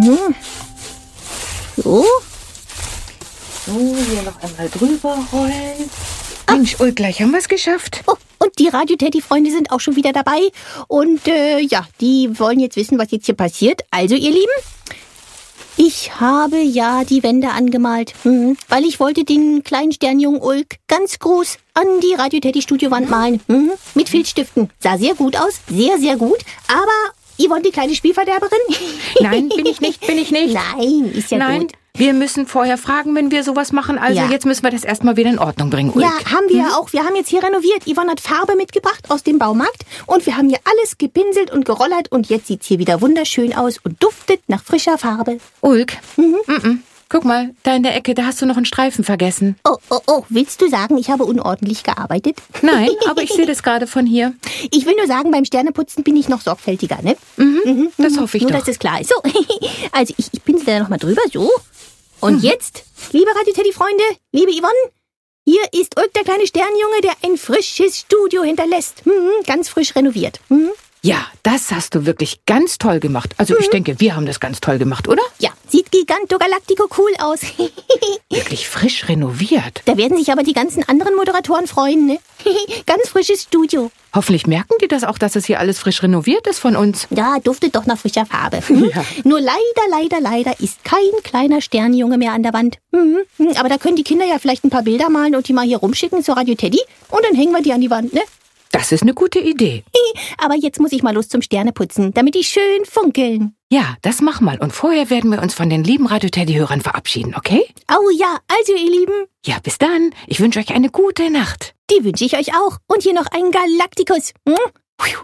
So. So, hier noch einmal drüber rollen. Mensch, Ulk, gleich haben wir es geschafft. Oh, und die Radio-Teddy-Freunde sind auch schon wieder dabei. Und die wollen jetzt wissen, was jetzt hier passiert. Also, ihr Lieben, ich habe ja die Wände angemalt, weil ich wollte den kleinen Sternjungen Ulk ganz groß an die Radio-Teddy-Studiowand malen. Mit Filzstiften. Sah sehr gut aus, sehr, sehr gut. Aber Yvonne, die kleine Spielverderberin? Nein, bin ich nicht. Nein, ist ja gut. Wir müssen vorher fragen, wenn wir sowas machen. Also jetzt müssen wir das erstmal wieder in Ordnung bringen, Ulk. Ja, haben wir ja auch. Wir haben jetzt hier renoviert. Yvonne hat Farbe mitgebracht aus dem Baumarkt. Und wir haben hier alles gepinselt und gerollert. Und jetzt sieht's hier wieder wunderschön aus und duftet nach frischer Farbe. Ulk, guck mal, da in der Ecke, da hast du noch einen Streifen vergessen. Oh, willst du sagen, ich habe unordentlich gearbeitet? Nein, aber ich sehe das gerade von hier. Ich will nur sagen, beim Sterneputzen bin ich noch sorgfältiger, ne? Das hoffe ich nur, doch. dass es klar ist. So, also ich pinsel da noch mal drüber, so. Und jetzt, liebe Radio-Teddy-Freunde, liebe Yvonne, hier ist Ulk, der kleine Sternjunge, der ein frisches Studio hinterlässt. Ganz frisch renoviert. Ja, das hast du wirklich ganz toll gemacht. Also ich denke, wir haben das ganz toll gemacht, oder? Ja, sieht Giganto Galactico cool aus. Wirklich frisch renoviert. Da werden sich aber die ganzen anderen Moderatoren freuen, ne? Ganz frisches Studio. Hoffentlich merken die das auch, dass es hier alles frisch renoviert ist von uns. Ja, duftet doch nach frischer Farbe. Ja. Nur leider ist kein kleiner Sternjunge mehr an der Wand. Aber da können die Kinder ja vielleicht ein paar Bilder malen und die mal hier rumschicken zur Radio Teddy. Und dann hängen wir die an die Wand, ne? Das ist eine gute Idee. Aber jetzt muss ich mal los zum Sterneputzen, damit die schön funkeln. Ja, das mach mal. Und vorher werden wir uns von den lieben Radio-Teddy-Hörern verabschieden, okay? Oh ja, also ihr Lieben. Ja, bis dann. Ich wünsche euch eine gute Nacht. Die wünsche ich euch auch. Und hier noch einen Galactikus.